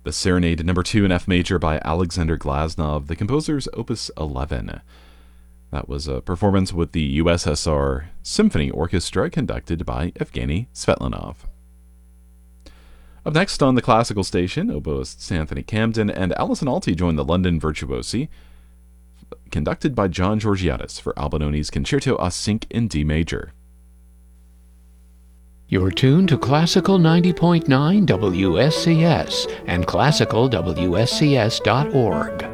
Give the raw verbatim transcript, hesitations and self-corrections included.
The Serenade number two in F major by Alexander Glasnov, the composer's Opus eleven. That was a performance with the U S S R Symphony Orchestra conducted by Evgeny Svetlanov. Up next on the classical station, oboists Anthony Camden and Alison Alty join the London Virtuosi, conducted by John Georgiadis for Albinoni's Concerto a cinq in D major. You're tuned to Classical ninety point nine W S C S and classical W S C S dot org.